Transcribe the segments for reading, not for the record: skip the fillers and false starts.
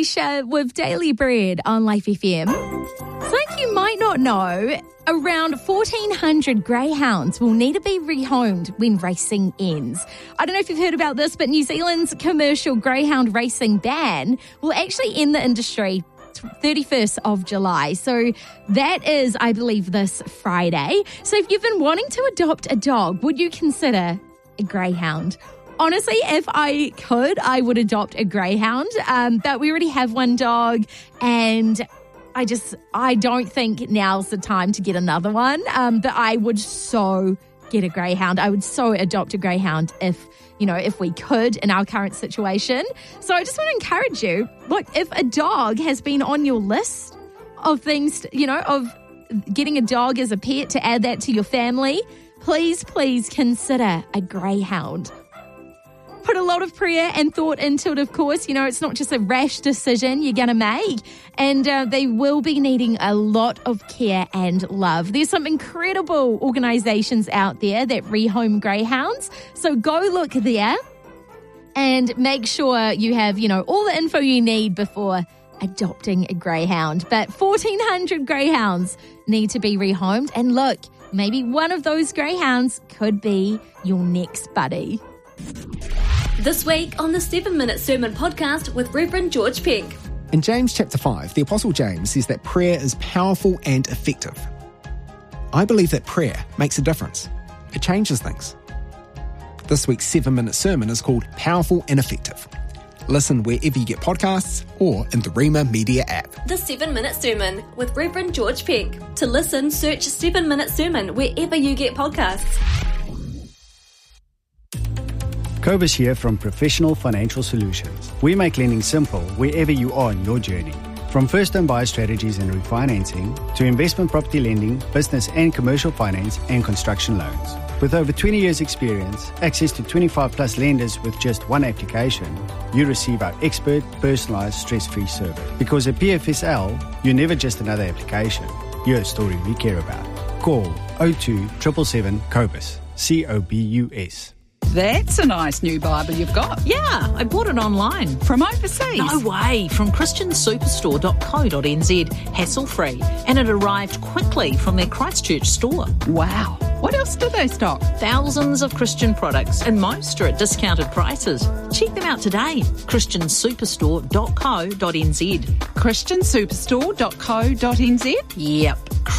Alicia with Daily Bread on Life FM. It's like you might not know, around 1,400 greyhounds will need to be rehomed when racing ends. I don't know if you've heard about this, but New Zealand's commercial greyhound racing ban will actually end the industry 31st of July. So that is, I believe, this Friday. So if you've been wanting to adopt a dog, would you consider a greyhound? Honestly, if I could, I would adopt a greyhound. But we already have one dog, and I don't think now's the time to get another one. But I would so get a greyhound. I would so adopt a greyhound if we could in our current situation. So I just want to encourage you, look, if a dog has been on your list of things, of getting a dog as a pet to add that to your family, please consider a greyhound. Put a lot of prayer and thought into it, of course. It's not just a rash decision you're going to make. And they will be needing a lot of care and love. There's some incredible organisations out there that rehome greyhounds. So go look there and make sure you have, all the info you need before adopting a greyhound. But 1,400 greyhounds need to be rehomed. And look, maybe one of those greyhounds could be your next buddy. This week on the 7-Minute Sermon Podcast with Reverend George Peck. In James chapter 5, the Apostle James says that prayer is powerful and effective. I believe that prayer makes a difference. It changes things. This week's 7-Minute Sermon is called Powerful and Effective. Listen wherever you get podcasts or in the Rima Media app. The 7-Minute Sermon with Reverend George Peck. To listen, search 7-Minute Sermon wherever you get podcasts. Cobus here from Professional Financial Solutions. We make lending simple wherever you are in your journey. From first-time buyer strategies and refinancing to investment property lending, business and commercial finance and construction loans. With over 20 years experience, access to 25 plus lenders with just one application, you receive our expert, personalised, stress-free service. Because at PFSL, you're never just another application. You're a story we care about. Call 02 777 COBUS. COBUS. That's a nice new Bible you've got. Yeah, I bought it online. From overseas? No way, from christiansuperstore.co.nz, hassle-free. And it arrived quickly from their Christchurch store. Wow. What else do they stock? Thousands of Christian products, and most are at discounted prices. Check them out today, christiansuperstore.co.nz. christiansuperstore.co.nz? Yep,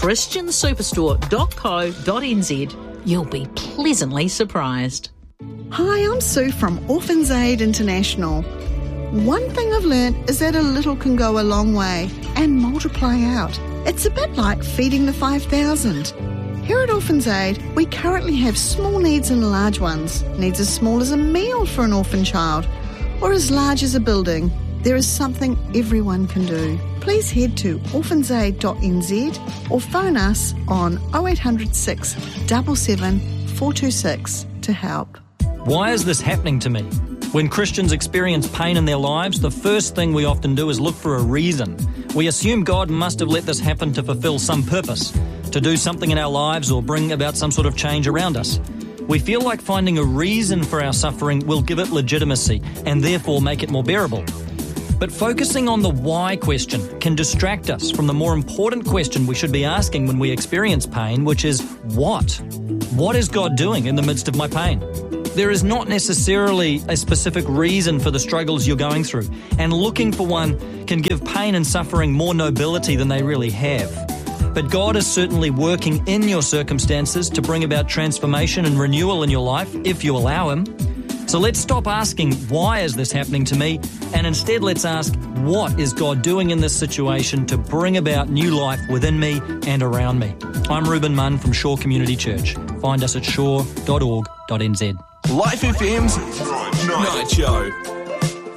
christiansuperstore.co.nz. You'll be pleasantly surprised. Hi, I'm Sue from Orphans Aid International. One thing I've learned is that a little can go a long way and multiply out. It's a bit like feeding the 5,000. Here at Orphans Aid, we currently have small needs and large ones. Needs as small as a meal for an orphan child, or as large as a building. There is something everyone can do. Please head to orphansaid.nz or phone us on 0800 677 426 to help. Why is this happening to me? When Christians experience pain in their lives, the first thing we often do is look for a reason. We assume God must have let this happen to fulfill some purpose, to do something in our lives or bring about some sort of change around us. We feel like finding a reason for our suffering will give it legitimacy and therefore make it more bearable. But focusing on the why question can distract us from the more important question we should be asking when we experience pain, which is what? What is God doing in the midst of my pain? There is not necessarily a specific reason for the struggles you're going through, and looking for one can give pain and suffering more nobility than they really have. But God is certainly working in your circumstances to bring about transformation and renewal in your life if you allow Him. So let's stop asking, why is this happening to me? And instead let's ask, what is God doing in this situation to bring about new life within me and around me? I'm Reuben Munn from Shore Community Church. Find us at shore.org.nz. Life FM's Night Show.